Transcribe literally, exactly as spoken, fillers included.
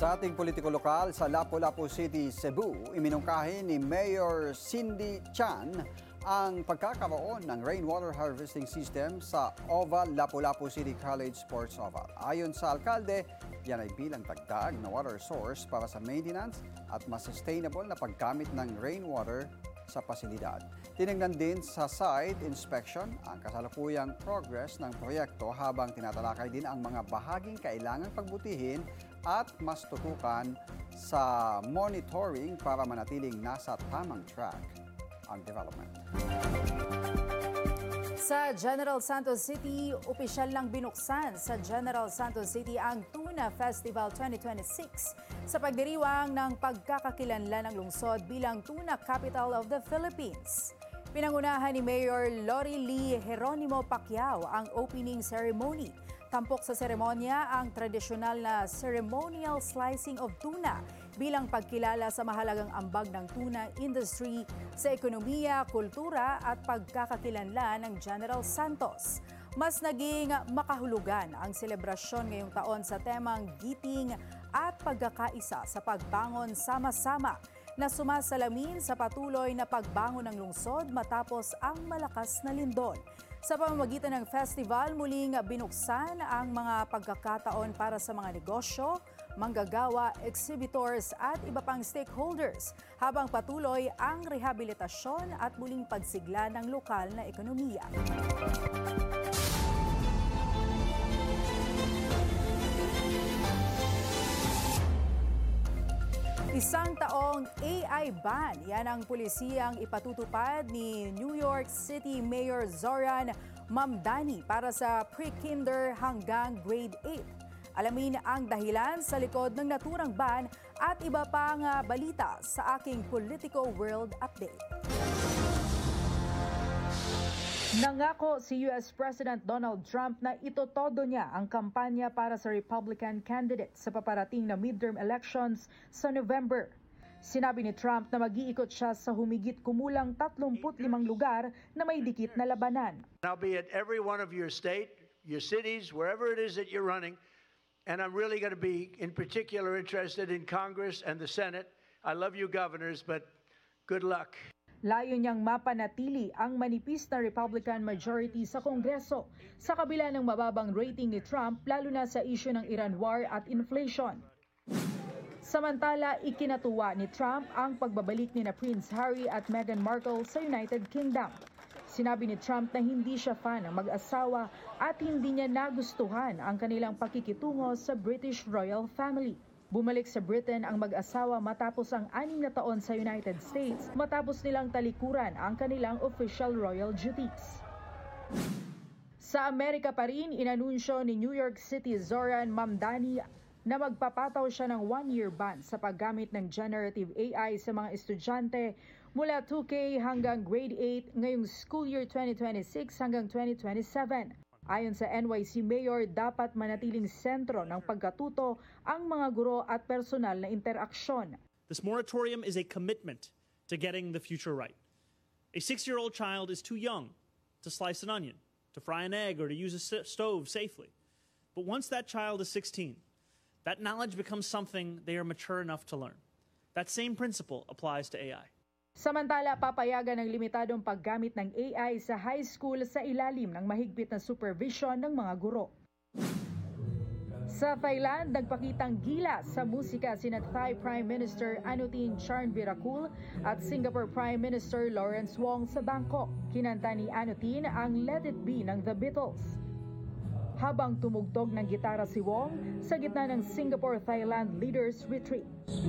Sa ating politiko lokal sa Lapu-Lapu City, Cebu, iminungkahi ni Mayor Cindy Chan ang pagkakaroon ng rainwater harvesting system sa Oval Lapu-Lapu City College Sports Oval. Ayon sa alkalde, yan ay bilang dagdag na water source para sa maintenance at mas sustainable na paggamit ng rainwater sa pasilidad. Tinignan din sa site inspection ang kasalukuyang progress ng proyekto habang tinatalakay din ang mga bahaging kailangang pagbutihin at mas tutukan sa monitoring para manatiling nasa tamang track ang development. Sa General Santos City, opisyal lang binuksan sa General Santos City ang Tuna Festival twenty twenty-six sa pagdiriwang ng pagkakakilanlan ng lungsod bilang Tuna Capital of the Philippines. Pinangunahan ni Mayor Lori Lee Geronimo Pacquiao ang opening ceremony. Tampok sa seremonya ang tradisyonal na ceremonial slicing of tuna bilang pagkilala sa mahalagang ambag ng tuna industry sa ekonomiya, kultura at pagkakakilanlan ng General Santos. Mas naging makahulugan ang selebrasyon ngayong taon sa temang giting at pagkakaisa sa pagbangon sama-sama na sumasalamin sa patuloy na pagbangon ng lungsod matapos ang malakas na lindol. Sa pamamagitan ng festival, muling binuksan ang mga pagkakataon para sa mga negosyo, manggagawa, exhibitors at iba pang stakeholders habang patuloy ang rehabilitasyon at muling pagsigla ng lokal na ekonomiya. Isang taong A I ban, yan ang pulisiyang ipatutupad ni New York City Mayor Zoran Mamdani para sa pre-kinder hanggang grade eight. Alamin ang dahilan sa likod ng naturang ban at iba pang balita sa aking Politico World Update. Nangako si U S President Donald Trump na itotodo niya ang kampanya para sa Republican candidate sa paparating na midterm elections sa November. Sinabi ni Trump na mag-iikot siya sa humigit kumulang tatlumput limang lugar na may dikit na labanan. I'll be at every one of your state, your cities, wherever it is that you're running, and I'm really going to be in particular interested in Congress and the Senate. I love you governors, but good luck. Layo niyang mapanatili ang manipis na Republican majority sa Kongreso sa kabila ng mababang rating ni Trump lalo na sa issue ng Iran war at inflation. Samantala, ikinatuwa ni Trump ang pagbabalik ni na Prince Harry at Meghan Markle sa United Kingdom. Sinabi ni Trump na hindi siya fan ng mag-asawa at hindi niya nagustuhan ang kanilang pakikitungo sa British royal family. Bumalik sa Britain ang mag-asawa matapos ang anim na taon sa United States matapos nilang talikuran ang kanilang official royal duties. Sa Amerika pa rin, inanunsyo ni New York City Zoran Mamdani na magpapataw siya ng one-year ban sa paggamit ng generative A I sa mga estudyante mula two K hanggang grade eight ngayong school year twenty twenty-six hanggang twenty twenty-seven. Ayon sa N Y C Mayor, dapat manatiling sentro ng pagkatuto ang mga guro at personal na interaksyon. This moratorium is a commitment to getting the future right. A six-year-old child is too young to slice an onion, to fry an egg, or to use a stove safely. But once that child is sixteen, that knowledge becomes something they are mature enough to learn. That same principle applies to A I. Samantala, papayagan ng limitadong paggamit ng A I sa high school sa ilalim ng mahigpit na supervision ng mga guro. Sa Thailand, nagpakitang gila sa musika sina Thai Prime Minister Anutin Charnvirakul at Singapore Prime Minister Lawrence Wong sa Bangkok. Kinanta ni Anutin ang Let It Be ng The Beatles. Habang tumugtog ng gitara si Wong sa gitna ng Singapore-Thailand Leaders Retreat.